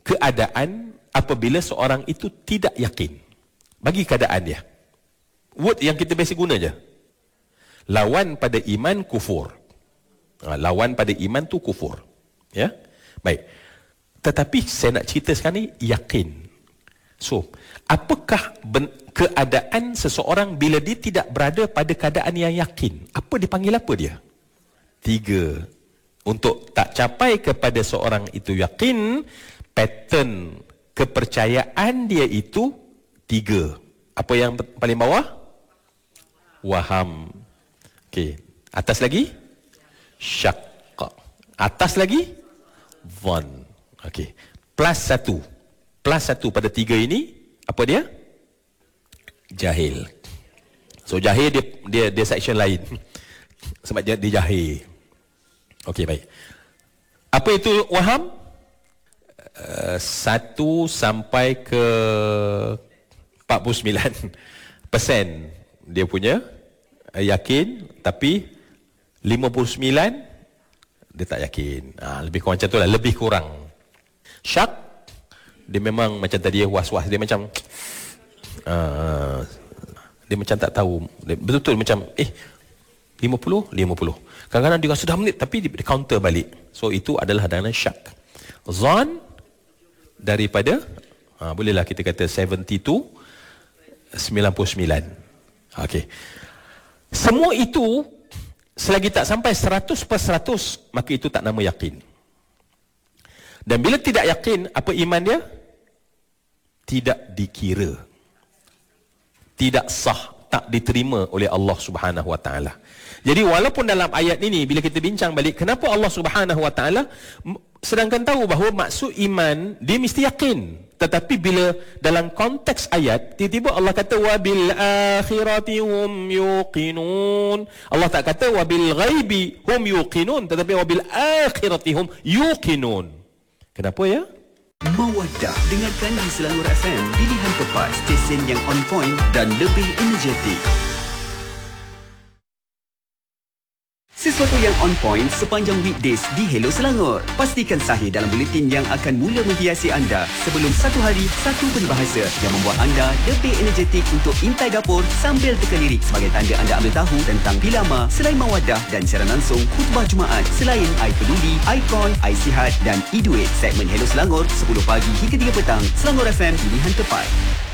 keadaan apabila seorang itu tidak yakin. Bagi keadaan dia. Word yang kita biasa guna je. Lawan pada iman kufur. Lawan pada iman tu kufur. Ya. Baik. Tetapi saya nak cerita sekarang ni yakin. So, apakah keadaan seseorang bila dia tidak berada pada keadaan yang yakin? Apa dipanggil apa dia? 3. Untuk tak capai kepada seorang itu yakin, pattern kepercayaan dia itu 3. Apa yang paling bawah? Waham. Okey. Atas lagi? Syak. Atas lagi? Von. Okey. Plus 1. Plus 1 pada 3 ini, apa dia? Jahil. So jahil dia section lain. Sebab dia jahil. Okey, baik. Apa itu waham? 1 sampai ke 49% dia punya yakin, tapi 59 dia tak yakin. Lebih kurang macam tu lah, lebih kurang. Syak, dia memang macam tadi was-was, dia macam dia macam tak tahu, dia betul-betul macam 50. Kadang-kadang dia rasa dah menit tapi dia counter balik. So itu adalah dengan syak. Zon daripada bolehlah kita kata 70 to 99. Okey. Semua itu selagi tak sampai 100%, maka itu tak nama yakin. Dan bila tidak yakin, apa iman dia? Tidak dikira. Tidak sah, tak diterima oleh Allah Subhanahu Wa Taala. Jadi walaupun dalam ayat ini bila kita bincang balik, kenapa Allah Subhanahu Wa Taala sedangkan tahu bahawa maksud iman dia mesti yakin, tetapi bila dalam konteks ayat tiba-tiba Allah kata wabil akhirati hum yuqinun. Allah tak kata wabil ghaibi hum yuqinun, tetapi wabil akhirati hum yuqinun. Kenapa ya? Mawaddah, dengarkan di Selangor FM, pilihan tepat, stesen yang on point dan lebih energetik. Sesuatu yang on point sepanjang weekdays di Hello Selangor. Pastikan sahih dalam buletin yang akan mula menghiasi anda sebelum satu hari, satu peribahasa yang membuat anda lebih energetik untuk intai dapur sambil teka lirik sebagai tanda anda ambil tahu tentang Pilama, selain Mawaddah dan siaran langsung khutbah Jumaat, selain I Peduli, I-Call, I-Sihat dan I-Duit. Segmen Hello Selangor 10 pagi hingga 3 petang. Selangor FM, pilihan tepat.